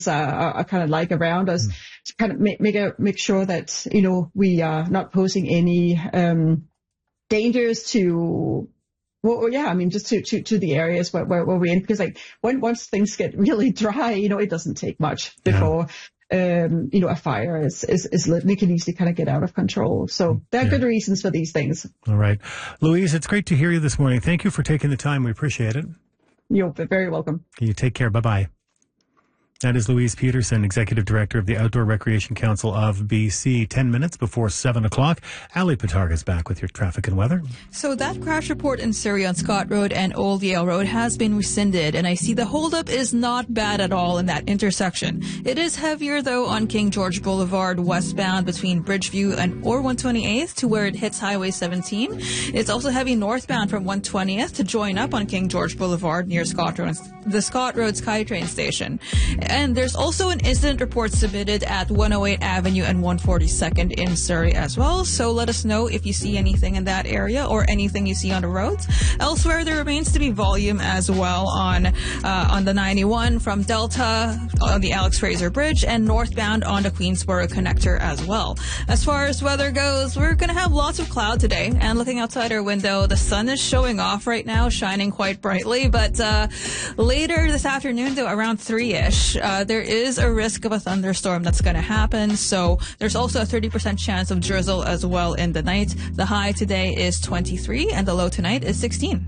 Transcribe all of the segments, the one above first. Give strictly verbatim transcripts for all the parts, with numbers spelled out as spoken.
uh, are, are kind of like around us mm. to kind of make make, a, make sure that, you know, we are not posing any um, dangers to, well, yeah, I mean, just to, to, to the areas where, where, where we're in, because like when, once things get really dry, you know, it doesn't take much before, yeah. um, you know, a fire is, is, is lit and it can easily kind of get out of control. So there are yeah. good reasons for these things. All right. Louise, it's great to hear you this morning. Thank you for taking the time. We appreciate it. You're very welcome. You take care. Bye-bye. That is Louise Peterson, Executive Director of the Outdoor Recreation Council of B C. Ten minutes before seven o'clock. Ali Patarga is back with your traffic and weather. So that crash report in Surrey on Scott Road and Old Yale Road has been rescinded, and I see the holdup is not bad at all in that intersection. It is heavier, though, on King George Boulevard westbound between Bridgeview and or one twenty-eighth to where it hits Highway seventeen. It's also heavy northbound from one twentieth to join up on King George Boulevard near Scott Road, the Scott Road SkyTrain station. And there's also an incident report submitted at one oh eight Avenue and one forty-second in Surrey as well. So let us know if you see anything in that area or anything you see on the roads. Elsewhere, there remains to be volume as well on uh, on the ninety-one from Delta on the Alex Fraser Bridge and northbound on the Queensboro connector as well. As far as weather goes, we're going to have lots of cloud today. And looking outside our window, the sun is showing off right now, shining quite brightly. But uh, later this afternoon, though, around three-ish, Uh, there is a risk of a thunderstorm that's going to happen. So there's also a thirty percent chance of drizzle as well in the night. The high today is twenty-three and the low tonight is sixteen.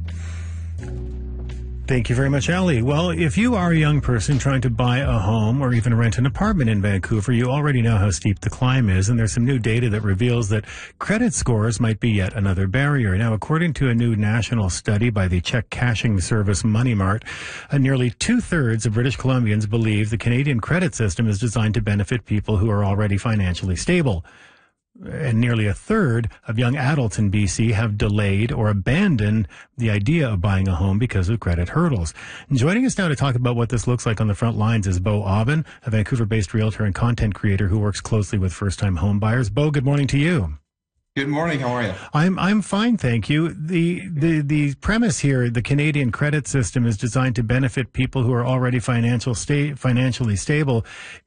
Thank you very much, Ali. Well, if you are a young person trying to buy a home or even rent an apartment in Vancouver, you already know how steep the climb is, and there's some new data that reveals that credit scores might be yet another barrier. Now, according to a new national study by the check cashing service Money Mart, uh, nearly two-thirds of British Columbians believe the Canadian credit system is designed to benefit people who are already financially stable. And nearly a third of young adults in B C have delayed or abandoned the idea of buying a home because of credit hurdles. And joining us now to talk about what this looks like on the front lines is Bo Aubin, a Vancouver-based realtor and content creator who works closely with first-time home buyers. Bo, good morning to you. Good morning. How are you? I'm I'm fine, thank you. The the the premise here, the Canadian credit system is designed to benefit people who are already financial sta- financially stable.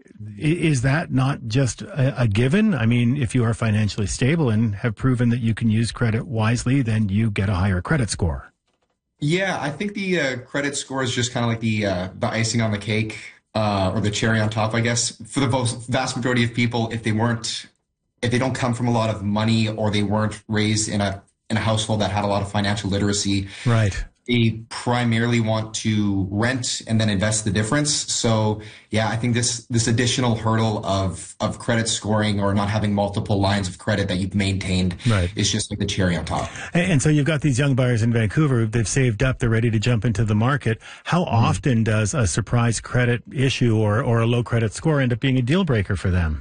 Is that not just a, a given? I mean, if you are financially stable and have proven that you can use credit wisely, then you get a higher credit score. Yeah, I think the uh, credit score is just kind of like the uh, the icing on the cake uh, or the cherry on top, I guess. For the vast majority of people, if they weren't if they don't come from a lot of money or they weren't raised in a in a household that had a lot of financial literacy, right, they primarily want to rent and then invest the difference. So yeah, I think this this additional hurdle of of credit scoring or not having multiple lines of credit that you've maintained right. is just like the cherry on top. And, and so you've got these young buyers in Vancouver, they've saved up, they're ready to jump into the market. How mm-hmm. often does a surprise credit issue or, or a low credit score end up being a deal breaker for them?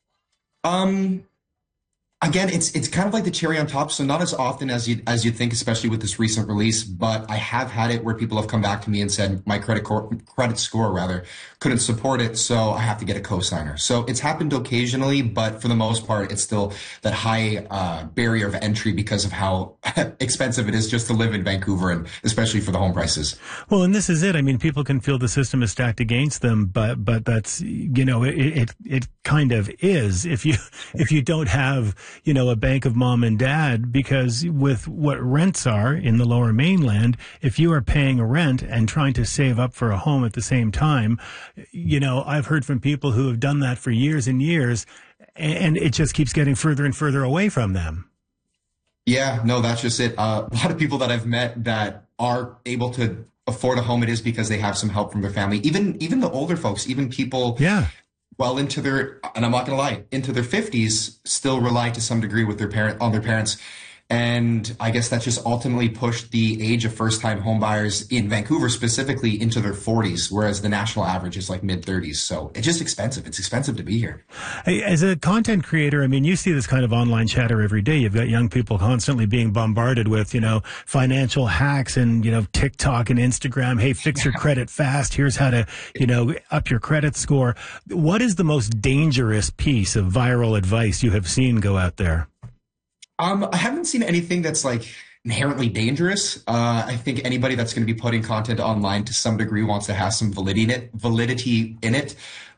Um, again, it's it's kind of like the cherry on top. So not as often as you as you'd think, especially with this recent release. But I have had it where people have come back to me and said my credit cor- credit score rather couldn't support it, so I have to get a cosigner. So it's happened occasionally, but for the most part, it's still that high uh, barrier of entry because of how expensive it is just to live in Vancouver, and especially for the home prices. Well, and this is it. I mean, people can feel the system is stacked against them, but but that's you know it it, it kind of is if you if you don't have you know a bank of mom and dad, because with what rents are in the Lower Mainland, if you are paying a rent and trying to save up for a home at the same time, you know, I've heard from people who have done that for years and years, and it just keeps getting further and further away from them. Yeah, no, that's just it. Uh, a lot of people that I've met that are able to afford a home, it is because they have some help from their family. Even even the older folks, even people yeah. well into their, and I'm not going to lie, into their fifties, still rely to some degree with their parent on their parents. And I guess that just ultimately pushed the age of first-time homebuyers in Vancouver specifically into their forties, whereas the national average is like mid-thirties. So it's just expensive. It's expensive to be here. Hey, as a content creator, I mean, you see this kind of online chatter every day. You've got young people constantly being bombarded with, you know, financial hacks and, you know, TikTok and Instagram. Hey, fix your credit fast. Here's how to, you know, up your credit score. What is the most dangerous piece of viral advice you have seen go out there? Um, I haven't seen anything that's like inherently dangerous. Uh, I think anybody that's going to be putting content online to some degree wants to have some validity in it, validity in it.